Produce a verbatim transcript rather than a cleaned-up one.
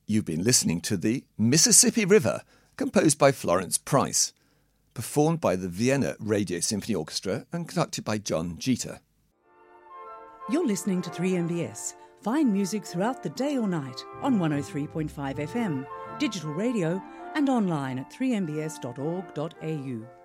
You've been listening to the Mississippi River, composed by Florence Price, performed by the Vienna Radio Symphony Orchestra and conducted by John Jeter. You're listening to three M B S. Find music throughout the day or night on one oh three point five F M, digital radio and online at three m b s dot org dot a u.